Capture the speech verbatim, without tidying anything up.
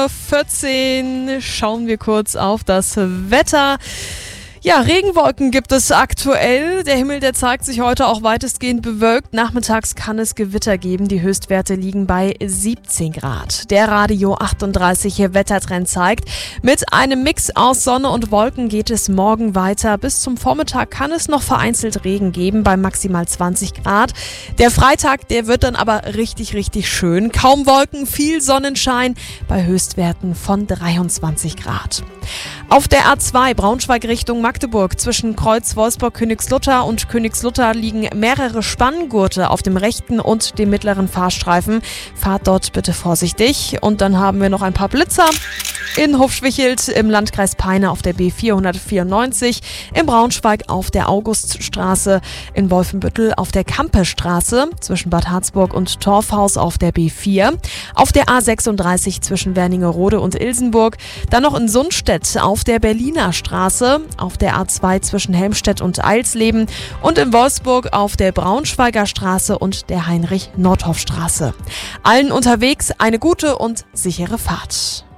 vierzehn schauen wir kurz auf das Wetter. Ja, Regenwolken gibt es aktuell. Der Himmel, der zeigt sich heute auch weitestgehend bewölkt. Nachmittags kann es Gewitter geben. Die Höchstwerte liegen bei siebzehn Grad. Der Radio achtunddreißig Wettertrend zeigt, mit einem Mix aus Sonne und Wolken geht es morgen weiter. Bis zum Vormittag kann es noch vereinzelt Regen geben bei maximal zwanzig Grad. Der Freitag, der wird dann aber richtig, richtig schön. Kaum Wolken, viel Sonnenschein bei Höchstwerten von dreiundzwanzig Grad. Auf der A zwei Braunschweig Richtung Magdeburg zwischen Kreuz Wolfsburg-Königslutter und Königslutter liegen mehrere Spanngurte auf dem rechten und dem mittleren Fahrstreifen. Fahrt dort bitte vorsichtig. Und dann haben wir noch ein paar Blitzer. In Hufschwichelt im Landkreis Peine auf der B vierhundertvierundneunzig, in Braunschweig auf der Auguststraße, in Wolfenbüttel auf der Kampestraße, zwischen Bad Harzburg und Torfhaus auf der B vier, auf der A sechsunddreißig zwischen Wernigerode und Ilsenburg, dann noch in Sundstedt auf der Berliner Straße, auf der A zwei zwischen Helmstedt und Eilsleben und in Wolfsburg auf der Braunschweiger Straße und der Heinrich-Nordhoff-Straße. Allen unterwegs eine gute und sichere Fahrt.